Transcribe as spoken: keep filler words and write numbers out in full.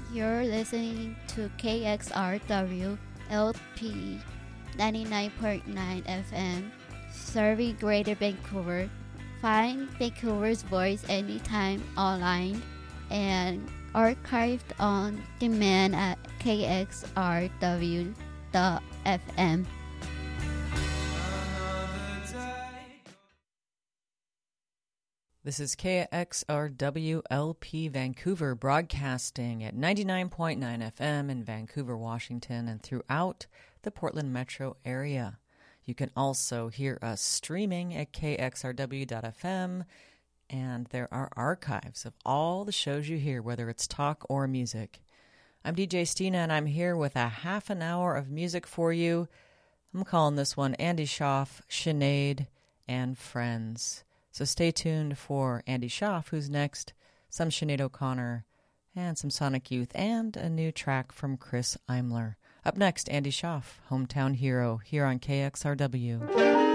You're listening to K X R W L P ninety-nine point nine F M, serving Greater Vancouver. Find Vancouver's Voice anytime online and archived on demand at k x r w dot f m. This is K X R W L P Vancouver, broadcasting at ninety-nine point nine F M in Vancouver, Washington, and throughout the Portland metro area. You can also hear us streaming at k x r w dot f m, and there are archives of all the shows you hear, whether it's talk or music. I'm D J Stina, and I'm here with a half an hour of music for you. I'm calling this one Andy Schaaf, Sinead, and Friends. So stay tuned for Andy Schaaf, who's next, some Sinead O'Connor, and some Sonic Youth, and a new track from Chris Imler. Up next, Andy Schaaf, Hometown Hero, here on K X R W.